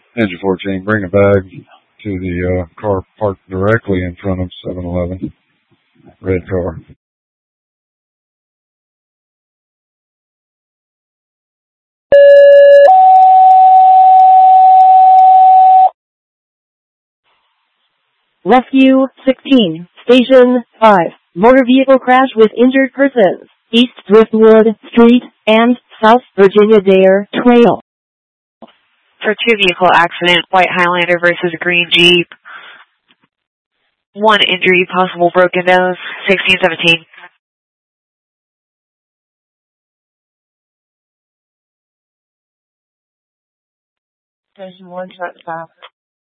Engine 14, bring a bag to the car parked directly in front of 7-Eleven. Red car. Rescue 16, Station 5. Motor vehicle crash with injured persons. East Driftwood Street and South Virginia Dare Trail. For two-vehicle accident, White Highlander versus Green Jeep. 1 injury, possible broken nose, 1617. Station 1, truck stop.